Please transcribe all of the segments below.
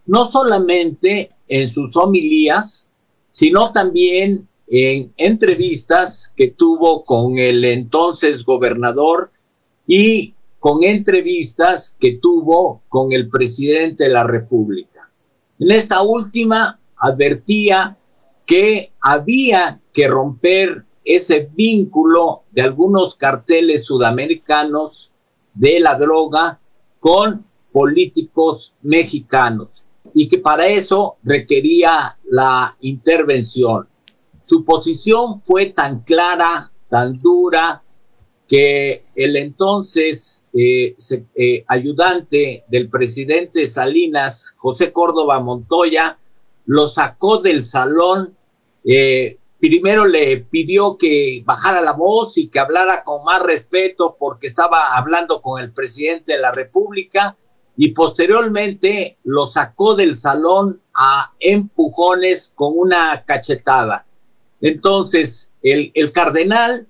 no solamente en sus homilías, sino también en entrevistas que tuvo con el entonces gobernador y con entrevistas que tuvo con el presidente de la República. En esta última advertía que había que romper ese vínculo de algunos carteles sudamericanos de la droga con políticos mexicanos y que para eso requería la intervención. Su posición fue tan clara, tan dura, que el entonces ayudante del presidente Salinas, José Córdoba Montoya, lo sacó del salón. Primero le pidió que bajara la voz y que hablara con más respeto porque estaba hablando con el presidente de la República, y posteriormente lo sacó del salón a empujones con una cachetada. Entonces, el cardenal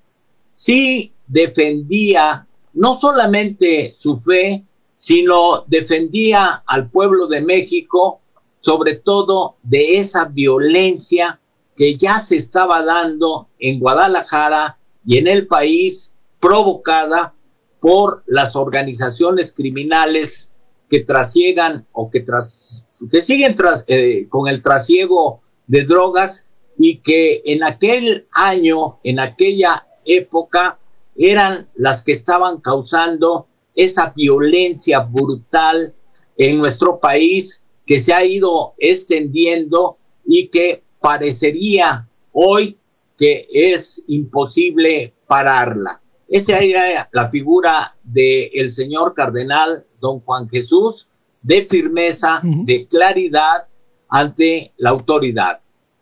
sí defendía no solamente su fe, sino defendía al pueblo de México, sobre todo de esa violencia que ya se estaba dando en Guadalajara y en el país, provocada por las organizaciones criminales que trasiegan o que siguen con el trasiego de drogas, y que en aquel año, en aquella época, eran las que estaban causando esa violencia brutal en nuestro país, que se ha ido extendiendo y que parecería hoy que es imposible pararla. Esa era la figura del señor cardenal don Juan Jesús, de firmeza, de claridad ante la autoridad.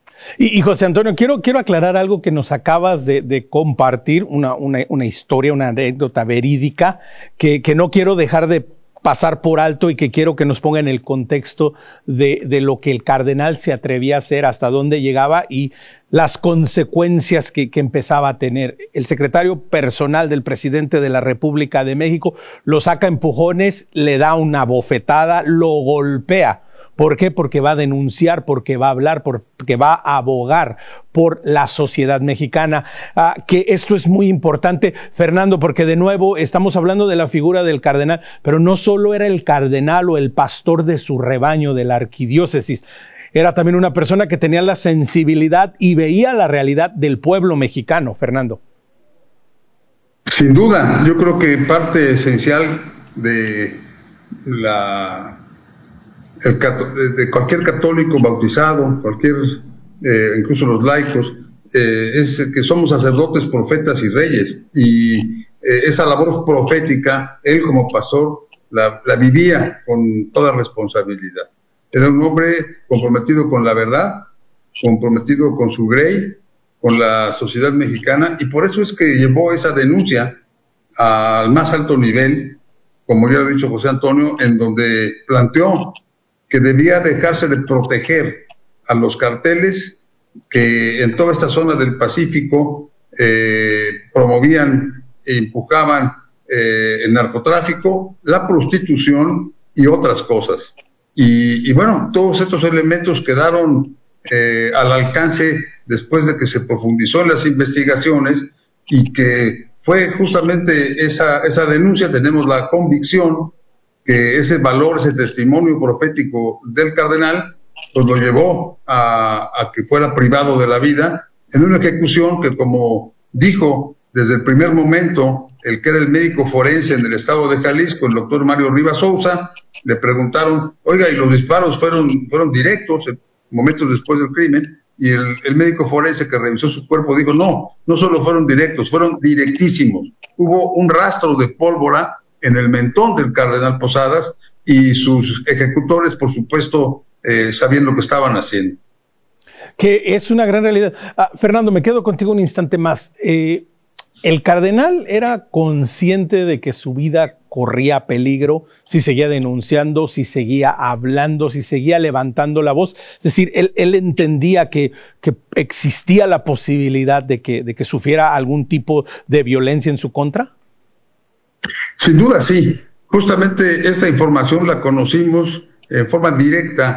Y José Antonio, quiero aclarar algo que nos acabas de compartir, una historia, una anécdota verídica que no quiero dejar de pasar por alto y que quiero que nos ponga en el contexto de lo que el cardenal se atrevía a hacer, hasta dónde llegaba y las consecuencias que empezaba a tener. El secretario personal del presidente de la República de México lo saca a empujones, le da una bofetada, lo golpea. ¿Por qué? Porque va a denunciar, porque va a hablar, porque va a abogar por la sociedad mexicana. Que esto es muy importante, Fernando, porque de nuevo estamos hablando de la figura del cardenal, pero no solo era el cardenal o el pastor de su rebaño de la arquidiócesis, era también una persona que tenía la sensibilidad y veía la realidad del pueblo mexicano, Fernando. Sin duda, yo creo que parte esencial de cualquier católico bautizado, incluso los laicos, es que somos sacerdotes, profetas y reyes, y esa labor profética, él como pastor la vivía con toda responsabilidad. Era un hombre comprometido con la verdad, comprometido con su grey, con la sociedad mexicana, y por eso es que llevó esa denuncia al más alto nivel, como ya ha dicho José Antonio, en donde planteó que debía dejarse de proteger a los carteles que en toda esta zona del Pacífico promovían e empujaban el narcotráfico, la prostitución y otras cosas. Y bueno, todos estos elementos quedaron al alcance después de que se profundizó en las investigaciones, y que fue justamente esa denuncia. Tenemos la convicción que ese valor, ese testimonio profético del cardenal, pues lo llevó a que fuera privado de la vida en una ejecución que, como dijo desde el primer momento el que era el médico forense en el estado de Jalisco, el doctor Mario Rivas Sousa, le preguntaron, oiga, ¿y los disparos fueron directos momentos después del crimen? Y el médico forense que revisó su cuerpo dijo, no solo fueron directos, fueron directísimos. Hubo un rastro de pólvora en el mentón del cardenal Posadas, y sus ejecutores, por supuesto, sabían lo que estaban haciendo. Que es una gran realidad. Fernando, me quedo contigo un instante más. ¿El cardenal era consciente de que su vida corría peligro si seguía denunciando, si seguía hablando, si seguía levantando la voz? Es decir, él entendía que existía la posibilidad de que sufriera algún tipo de violencia en su contra. Sin duda, sí. Justamente esta información la conocimos en forma directa